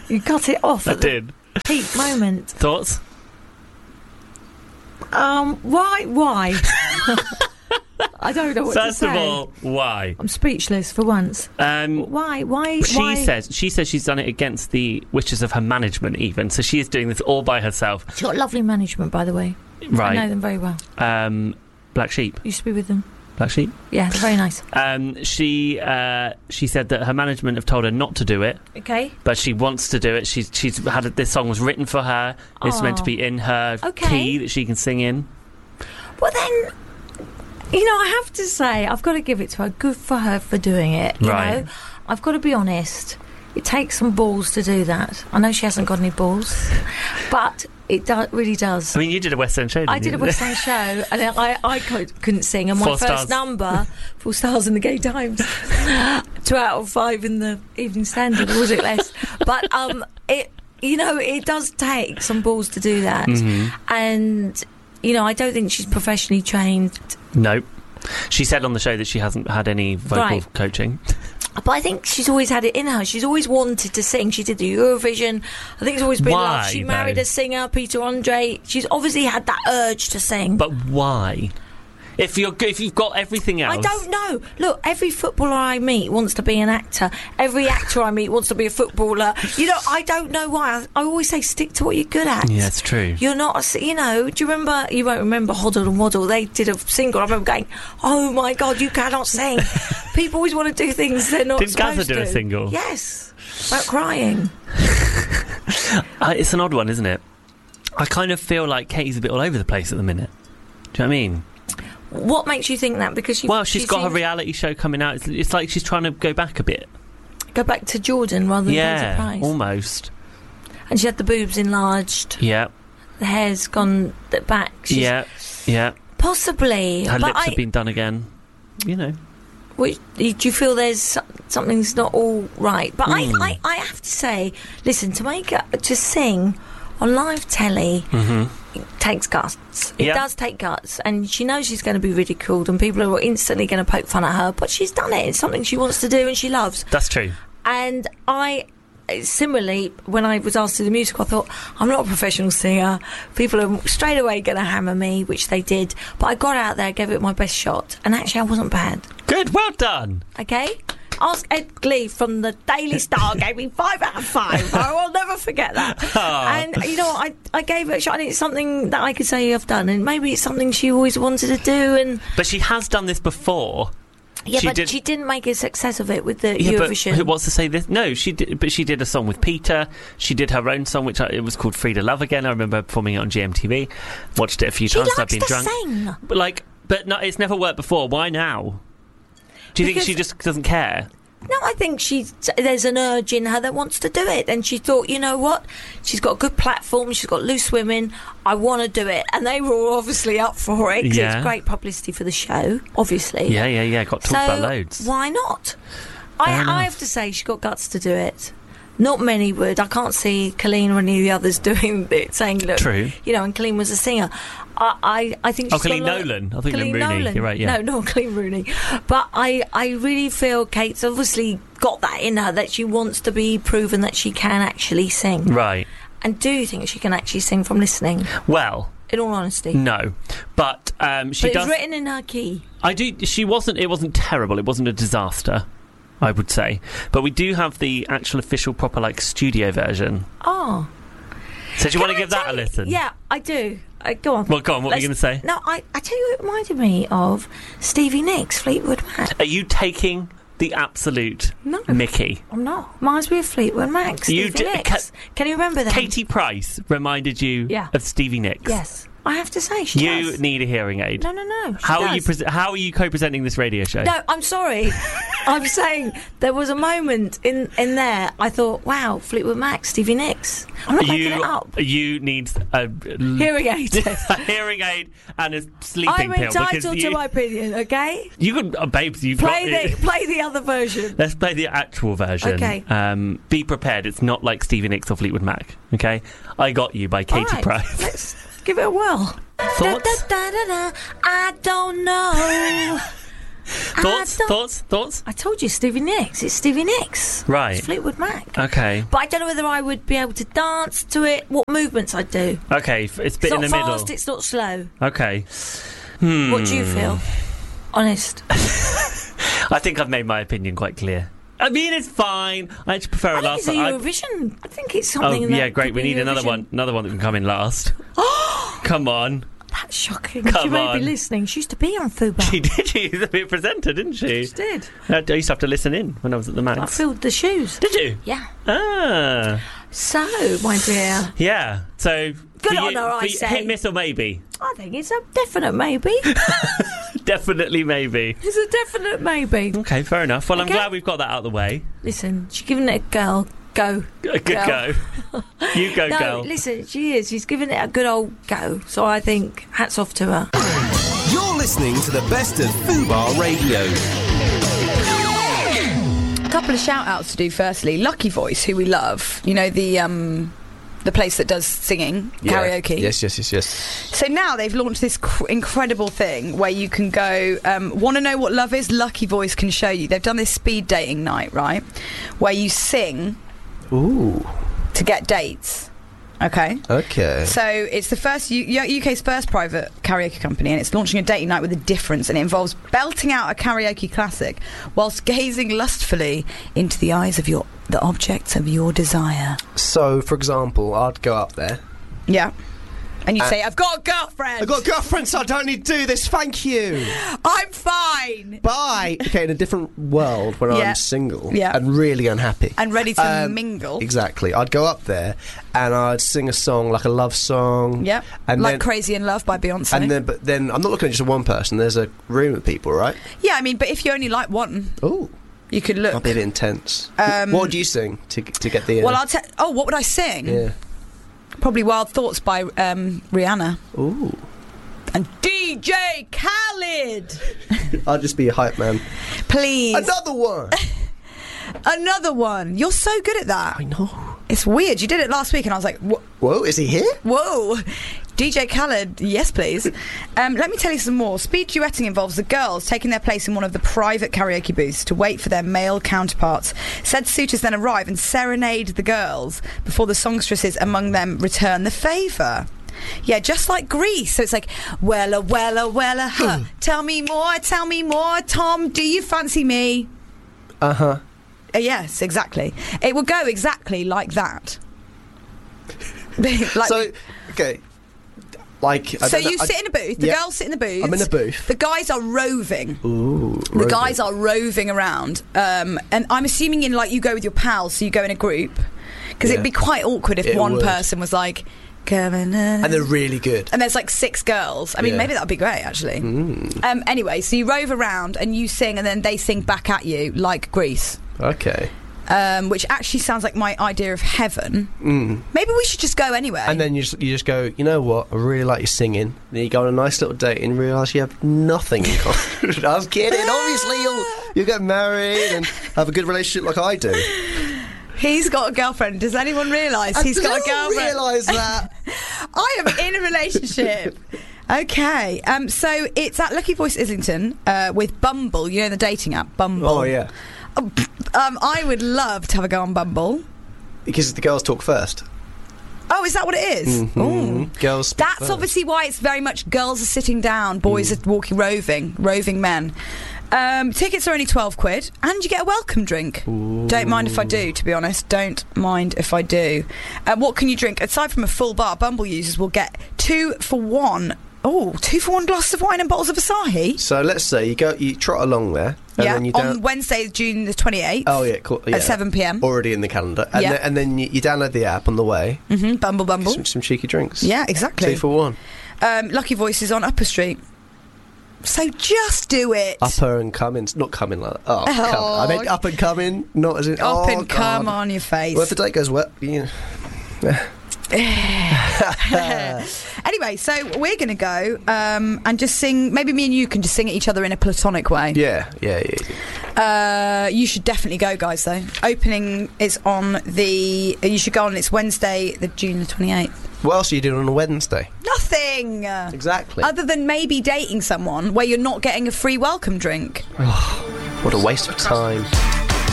You cut it off. I did. Peak moment. Thoughts? Why? I don't know what to say. First of all, why? I'm speechless for once. Why? She says she's done it against the wishes of her management, even. So she is doing this all by herself. She's got lovely management, by the way. Right. I know them very well. Black Sheep. Used to be with them. Black Sheep? Yeah, they're very nice. She said that her management have told her not to do it. Okay. But she wants to do it. She's had this song was written for her. It's meant to be in her key that she can sing in. Well then, I have to say, I've got to give it to her. Good for her for doing it. You know? I've got to be honest. It takes some balls to do that. I know she hasn't got any balls, but it really does. I mean, you did a West End show, didn't you? I did a West End show, and I couldn't sing. And my 4 first stars. number, 4 stars in the Gay Times, 2 out of 5 in the Evening Standard, or was it less? But it does take some balls to do that. Mm-hmm. And I don't think she's professionally trained. No. She said on the show that she hasn't had any vocal coaching. But I think she's always had it in her. She's always wanted to sing. She did the Eurovision. I think it's always been love. She married a singer, Peter Andre. She's obviously had that urge to sing. But why? If you've got everything else... I don't know. Look, every footballer I meet wants to be an actor. Every actor I meet wants to be a footballer. I don't know why. I always say stick to what you're good at. Yeah, it's true. You're not... do you remember... You won't remember Hoddle and Waddle. They did a single. I remember going, oh, my God, you cannot sing. People always want to do things they're not supposed to. Did Gaza do a single? Yes. About crying. It's an odd one, isn't it? I kind of feel like Katie's a bit all over the place at the minute. Do you know what I mean? What makes you think that? Because she's got her reality show coming out. It's like she's trying to go back a bit. Go back to Jordan rather than Pulitzer Prize. Almost. And she had the boobs enlarged. Yeah. The hair's gone back. Yeah. Possibly. Her lips have been done again. Do you feel there's something's not all right? But I have to say, listen, to sing on live telly, it takes guts. It does take guts, and she knows she's going to be ridiculed, and people are instantly going to poke fun at her. But she's done it. It's something she wants to do, and she loves. That's true. And similarly, when I was asked to do the musical, I thought, I'm not a professional singer. People are straight away going to hammer me, which they did. But I got out there, gave it my best shot, and actually I wasn't bad. Good, well done. Okay? Ask Ed Glee from the Daily Star, gave me 5 out of 5. I will never forget that. Oh. And, I gave it a shot, and it's something that I could say I've done, and maybe it's something she always wanted to do. But she has done this before. Yeah, she didn't make a success of it with the Eurovision. But who wants to say this? No, she did. But she did a song with Peter. She did her own song, it was called Free to Love Again. I remember performing it on GMTV. Watched it a few times. I've been drunk. Sing. But no, it's never worked before. Why now? Do you think she just doesn't care? No, I think there's an urge in her that wants to do it, and she thought, you know what? She's got a good platform. She's got loose women. I want to do it, and they were all obviously up for it. 'Cause it's great publicity for the show, obviously. Yeah. Got talked about loads. Why not? I have to say, she got guts to do it. Not many would. I can't see Colleen or any of the others doing it, saying, look, true. And Colleen was a singer. I think she's Colleen Nolan. I think Colleen Rooney. Nolan. You're right, yeah. No, not Colleen Rooney. But I really feel Kate's obviously got that in her, that she wants to be proven that she can actually sing. Right. And do you think she can actually sing from listening? Well, in all honesty, no. But she does. It's written in her key. I do. It wasn't terrible. It wasn't a disaster, I would say. But we do have the actual official proper studio version. Oh. So do you want to give that a listen? Yeah, I do. Go on. Well, go on. What were you going to say? No, I tell you, it reminded me of Stevie Nicks, Fleetwood Mac. Are you taking the absolute Mickey? I'm not. Reminds me of Fleetwood Mac, Stevie Nicks. Can you remember that? Katie Price reminded you of Stevie Nicks. Yes. I have to say, she You does. need a hearing aid. No. How are you co-presenting this radio show? No, I'm sorry. I'm saying there was a moment in there. I thought, wow, Fleetwood Mac, Stevie Nicks. I'm not making it up. You need a hearing aid, a hearing aid, and a sleeping I'm pill. entitled to my opinion. Okay. You can, babes. Play the other version. Let's play the actual version. Okay. Be prepared. It's not like Stevie Nicks or Fleetwood Mac. Okay. I Got You by Katie Price. Let's give it a whirl. Thoughts? I don't know. Thoughts? I told you Stevie Nicks. It's Stevie Nicks. Right. It's Fleetwood Mac. Okay. But I don't know whether I would be able to dance to it, what movements I'd do. Okay, it's a bit in the It's not middle. fast, it's not slow. Okay. What do you feel? Honest. I think I've made my opinion quite clear. I mean, it's fine. I actually prefer I a think last it's a Eurovision. I think it's something Oh, yeah, that great. could We be need another Eurovision. one that can come in last. Come on. That's shocking. Come She may on. be listening. She used to be on Fubar. She did. She was a bit presenter, didn't she? She did. I used to have to listen in when I was at the I Max. filled the shoes. Did you? Yeah. Ah. So, my dear, Yeah. So. Good for on her, I say. Hit, miss, or maybe? I think it's a definite maybe. Definitely maybe. It's a definite maybe. Okay, fair enough. Well, I'm Okay. glad we've got that out of the way. Listen, she's giving it a go. A good go. You go, No, girl. listen, she is. She's giving it a good old go. So I think hats off to her. You're listening to the best of Fubar Radio. A couple of shout outs to do. Firstly, Lucky Voice, who we love. You know, the place that does singing, karaoke. Yes. So now they've launched this incredible thing where you can go, want to know what love is? Lucky Voice can show you. They've done this speed dating night, right? Where you sing Ooh. to get dates. Okay. Okay. So it's the first UK's first private karaoke company, and it's launching a dating night with a difference, and it involves belting out a karaoke classic whilst gazing lustfully into the eyes of the objects of your desire. So, for example, I'd go up there. Yeah. And you'd say, I've got a girlfriend. I've got a girlfriend, so I don't need to do this. Thank you. I'm fine. Bye. Okay, in a different world where Yeah. I'm single Yeah. and really unhappy. And ready to mingle. Exactly. I'd go up there and I'd sing a song, like a love song. Yep. And like then, Crazy in Love by Beyonce. But then I'm not looking at just one person. There's a room of people, right? Yeah, I mean, but if you only like one, Ooh. you could look. I'll be a bit intense. What would you sing to get the... Well, what would I sing? Yeah. Probably Wild Thoughts by Rihanna. Ooh. And DJ Khaled. I'll just be a hype man. Please. Another one. Another one. You're so good at that. I know. It's weird. You did it last week and I was like, Whoa, is he here? whoa. DJ Khaled, yes please. Let me tell you some more. Speed duetting involves the girls taking their place in one of the private karaoke booths to wait for their male counterparts. Said suitors then arrive and serenade the girls before the songstresses among them return the favour. Yeah, just like Grease. So it's like, wella, huh. Tell me more, Tom, do you fancy me? Uh-huh. Yes, exactly. It will go exactly like that. So, okay. Like, So you sit in a booth, the yeah. girls sit in the booth. I'm in a booth. The guys are roving. Ooh. The guys are roving around. And I'm assuming you go with your pals, so you go in a group. Because it'd be quite awkward if It one would. person was like, Kevin. And they're really good. there's like 6 girls. I mean, Yeah. maybe that would be great, actually. Anyway, so you rove around and you sing, and then they sing back at you like Grease. Okay. Which actually sounds like my idea of heaven. Maybe we should just go anyway. And then you just go, you know what? I really like your singing. Then you go on a nice little date and realise you have nothing in common. I was kidding. Obviously, you'll get married and have a good relationship like I do. He's got a girlfriend. Does anyone realise he's got a girlfriend? I realise that. I am in a relationship. Okay. So it's at Lucky Voice Islington with Bumble. You know the dating app, Bumble. Oh, yeah. I would love to have a go on Bumble. Because the girls talk first. Oh, is that what it is? Ooh. Girls speak That's first. obviously why it's very much girls are sitting down, boys are walking, roving men. Tickets are only £12 and you get a welcome drink. Don't mind if I do, to be honest. Don't mind if I do. What can you drink? Aside from a full bar, Bumble users will get 2 for 1. Oh, 2 for 1 glasses of wine and bottles of Asahi. So let's say you trot along there. And Yeah, then you on Wednesday, June the 28th. Oh, yeah, cool. Yeah. At 7 p.m. Already in the calendar. And Yeah. then you download the app on the way. Bumble. Some cheeky drinks. Yeah, exactly. 2 for 1. Lucky Voice is on Upper Street. So just do it. Upper and coming. Not coming like that. Oh, come on. I meant up and coming, not as in... Up and God. come on your face. Well, if the date goes well, Anyway, so we're going to go and just sing. Maybe me and you can just sing at each other in a platonic way. Yeah. You should definitely go, guys, though. Opening is on you should go on, it's Wednesday, June the 28th. What else are you doing on a Wednesday? Nothing. Exactly. Other than maybe dating someone where you're not getting a free welcome drink. What a waste of time.